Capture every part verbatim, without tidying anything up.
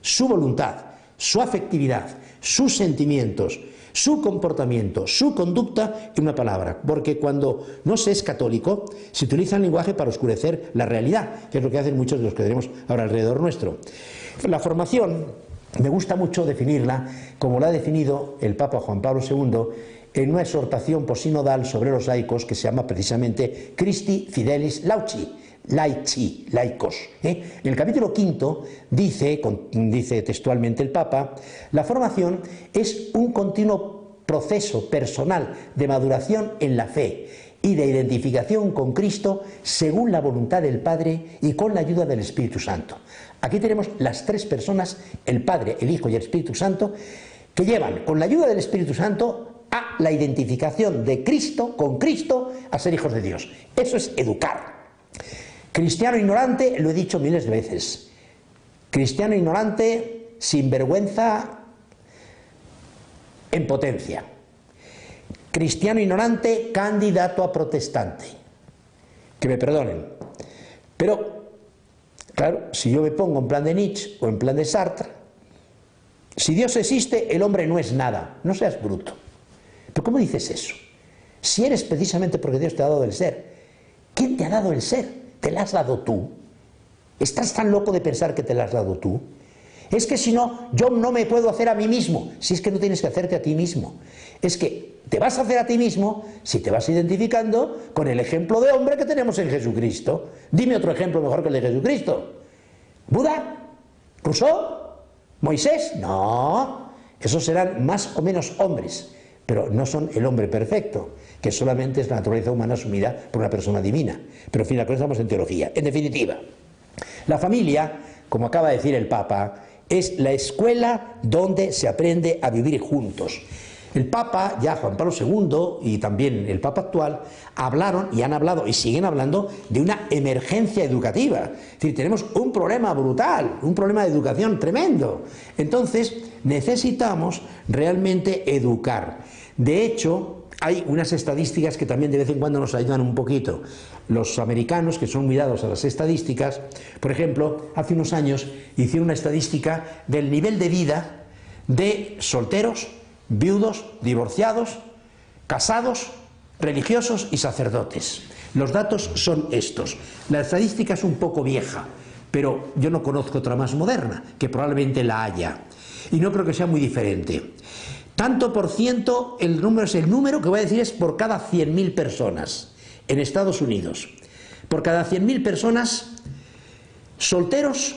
su voluntad, su afectividad, sus sentimientos, su comportamiento, su conducta en una palabra, porque cuando no se es católico se utiliza el lenguaje para oscurecer la realidad, que es lo que hacen muchos de los que tenemos ahora alrededor nuestro. La formación, me gusta mucho definirla como la ha definido el Papa Juan Pablo segundo en una exhortación posinodal sobre los laicos que se llama precisamente Christi Fidelis Laici, laici, laicos. ¿eh? En el capítulo quinto dice, con, dice textualmente el Papa, la formación es un continuo proceso personal de maduración en la fe y de identificación con Cristo según la voluntad del Padre y con la ayuda del Espíritu Santo. Aquí tenemos las tres personas, el Padre, el Hijo y el Espíritu Santo, que llevan con la ayuda del Espíritu Santo a la identificación de Cristo con Cristo a ser hijos de Dios. Eso es educar. Cristiano ignorante, lo he dicho miles de veces. Cristiano ignorante, sin vergüenza, en potencia. Cristiano ignorante, candidato a protestante. Que me perdonen. Pero, claro, si yo me pongo en plan de Nietzsche o en plan de Sartre, si Dios existe, el hombre no es nada. No seas bruto. ¿Pero cómo dices eso? Si eres precisamente porque Dios te ha dado el ser. ¿Quién te ha dado el ser? ¿Te lo has dado tú? ¿Estás tan loco de pensar que te lo has dado tú? Es que si no, yo no me puedo hacer a mí mismo. Si es que no tienes que hacerte a ti mismo. Es que te vas a hacer a ti mismo si te vas identificando con el ejemplo de hombre que tenemos en Jesucristo. Dime otro ejemplo mejor que el de Jesucristo. ¿Buda? ¿Rousseau? ¿Moisés? No. Esos serán más o menos hombres, pero no son el hombre perfecto, que solamente es la naturaleza humana asumida por una persona divina. Pero en fin, aquí estamos en teología. En definitiva, la familia, como acaba de decir el Papa, es la escuela donde se aprende a vivir juntos. El Papa, ya Juan Pablo segundo, y también el Papa actual, hablaron y han hablado y siguen hablando de una emergencia educativa. Es decir, tenemos un problema brutal, un problema de educación tremendo. Entonces, necesitamos realmente educar. De hecho, hay unas estadísticas que también de vez en cuando nos ayudan un poquito. Los americanos, que son muy dados a las estadísticas, por ejemplo, hace unos años hicieron una estadística del nivel de vida de solteros, viudos, divorciados, casados, religiosos y sacerdotes. Los datos son estos. La estadística es un poco vieja, pero yo no conozco otra más moderna, que probablemente la haya. Y no creo que sea muy diferente. Tanto por ciento, el número es el número que voy a decir es por cada cien mil personas en Estados Unidos. Por cada cien mil personas, solteros,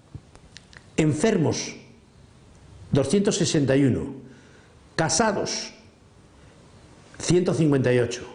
enfermos, doscientos sesenta y uno, casados, ciento cincuenta y ocho,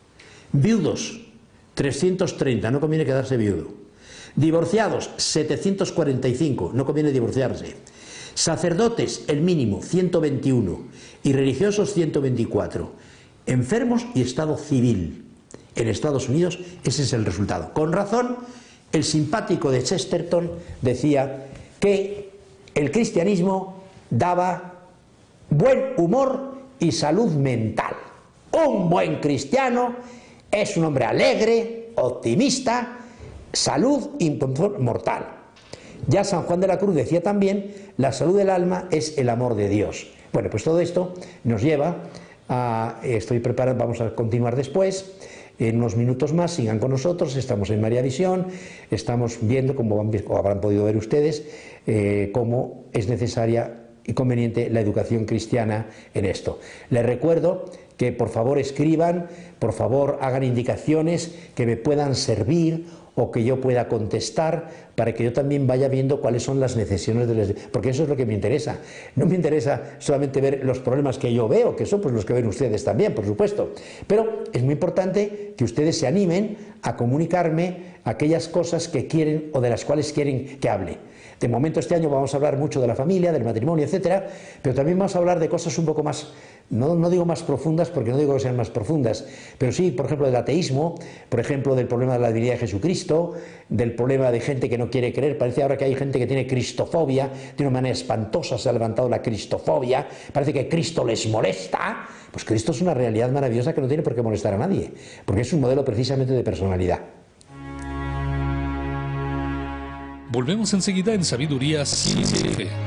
viudos, trescientos treinta, no conviene quedarse viudo, divorciados, setecientos cuarenta y cinco, no conviene divorciarse, sacerdotes, el mínimo, ciento veintiuno, y religiosos, ciento veinticuatro, enfermos y estado civil. En Estados Unidos ese es el resultado. Con razón, el simpático de Chesterton decía que el cristianismo daba buen humor y salud mental. Un buen cristiano es un hombre alegre, optimista, salud inmortal. Ya San Juan de la Cruz decía también, la salud del alma es el amor de Dios. Bueno, pues todo esto nos lleva a, estoy preparado, vamos a continuar después, en unos minutos más, sigan con nosotros, estamos en María Visión, estamos viendo, como habrán podido ver ustedes, eh, cómo es necesaria y conveniente la educación cristiana en esto. Les recuerdo que por favor escriban, por favor hagan indicaciones que me puedan servir o que yo pueda contestar para que yo también vaya viendo cuáles son las necesidades de los... Porque eso es lo que me interesa. No me interesa solamente ver los problemas que yo veo, que son pues los que ven ustedes también, por supuesto. Pero es muy importante que ustedes se animen a comunicarme aquellas cosas que quieren o de las cuales quieren que hable. De momento este año vamos a hablar mucho de la familia, del matrimonio, etcétera, pero también vamos a hablar de cosas un poco más, no, no digo más profundas porque no digo que sean más profundas, pero sí, por ejemplo, del ateísmo, por ejemplo, del problema de la divinidad de Jesucristo, del problema de gente que no quiere creer. Parece ahora que hay gente que tiene cristofobia, de una manera espantosa se ha levantado la cristofobia, parece que Cristo les molesta. Pues Cristo es una realidad maravillosa que no tiene por qué molestar a nadie, porque es un modelo precisamente de personalidad. Volvemos enseguida en Sabiduría, Ciencia y Fe.